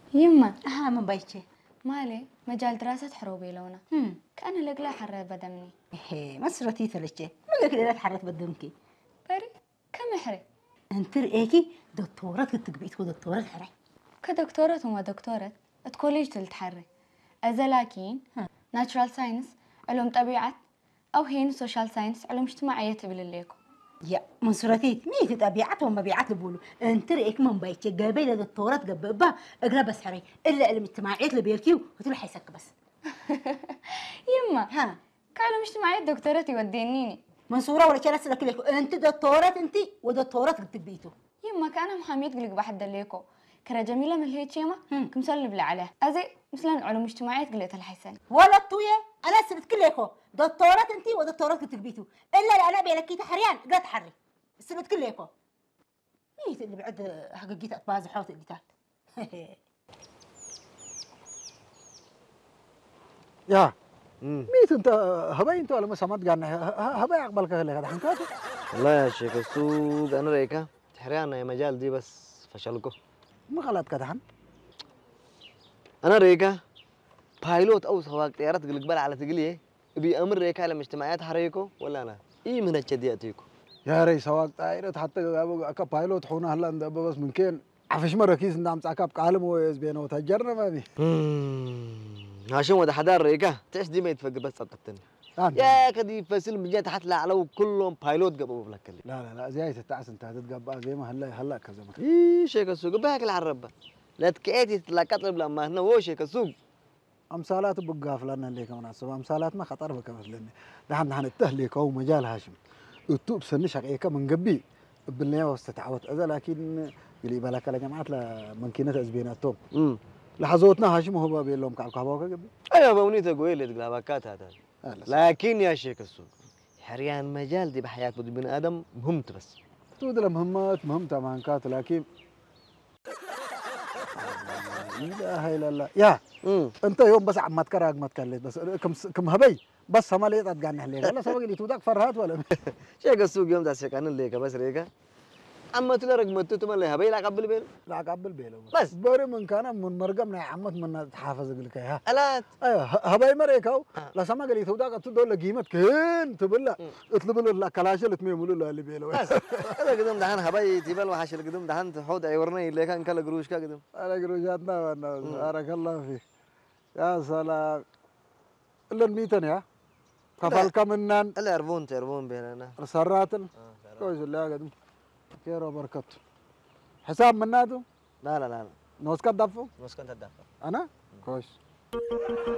يما ها من بايتي مالي مجال دراسة حروبي لونا كأنا لقلا حرة بدمني هي مسرتي ثلجة ما قلت لي لا تحرك بدمكي بري كم حري انتر ايكي دكتورة كتقبيت ودكتورة حري كدكتورة وما دكتورة تكوليج تلتحري أزلاكين ناتشرال ساينس علوم طبيعة أو هين سوشيال ساينس علوم اجتماعية تبلليكو يا منصورتي مية تبيعات وما بيعات لبولو انتر ايك من بايتي قابل دكتورة قببها اقرا بس حري الا علم اجتماعيات اللي بيركيو وتقول حيسك بس يما ها كعلوم اجتماعية دكتورتي ودينيني منصورة ولا كان اسالك لك انت دكتورة انت ودكتورة تقبيتو يما كأنا محامية قلق بحد الليكو كرا جميلة من هيك يما كمسلب لي عليه أزي مثلا علوم اجتماعية قلت الحسن ولا الطوية انا سلت كليكو دكتورة انت ودكتورة تقبيتو الا انا بيلكي تحريان قد حري سلت كليكو ميت اللي بعد حققيت اطباز حوت اللي تحت يا ميت انت هباي انت ولا ما سمعت قالنا هباي اقبلك هلا حنكاتو والله يا شيخ السوق انا ريكا تحريانا يا مجال دي بس فشلكو ما غلط كدحن انا ريكا بايلوت او سواق طيارات قلقبال على تقليه بأمر ريكا على مجتمعات حريكو ولا انا اي من الجدياتيكو يا ري سواق طائرة حتى اكا بايلوت خونا هلا انت بس ممكن عفش مرة كيس ندام عكاب قالم ويز بينه وتجرنا ما بي عشان وده حدار ريكا تعيش دي ما يتفق بس صدقتني يا كدي فاسل من جهه حتى على كلهم بايلوت قبوا بلك اللي لا زي تتعس انت هتتقبل زي ما هلا كذا ما اي شيخ السوق بهاك العربه لا تكيتي تلاقط لما هنا هو شيخ السوق امثالات بقاف لنا اللي كمان سبب امثالات ما خطر بكمل لنا نحن التهليك او مجال هاشم التوب سنشق ايه كمان قبي بالله واستتعوت اذا لكن اللي بالك يا جماعه لا ممكنه ازبيناتهم لحظوتنا هاشم هو بيقول لهم كعب كعبه قبي ايوه بونيتا قويل تقلابكات هذا لكن يا شيخ السوق حريان مجال دي بحياه بني ادم مهمت بس تود المهمات مهمة مانكات لكن لا اله الا الله يا انت يوم بس عم تكرهك ما تكلت بس كم هبي بس هم ليه تتقنح ليه ولا سبق اللي تودك فرهات ولا شيخ السوق يوم تاسك انا ليك بس ريكا اما تلرق متت من لها بيلا قبل بيل لا قبل بيلو بس بري من كان من مرقم عمت من تحافظ لك ها الات ايوه هبي مريكو لا سما قال تودك تدول قيمه كين تبلا اطلب له كلاش اللي تميمولو له اللي بيلو بس هذا قدام دهان هبي تبل وحش قدام دهان تحود ايورني اللي كان كلا قروش كا قدام انا قروشاتنا بارك الله فيك يا سلام الا الميتن يا كفل كمنان الا عربون بيننا سراتن كويس لا قدم كيرو بركته حساب مناتو لا نوسكا دفو مسكن تدفع انا كويس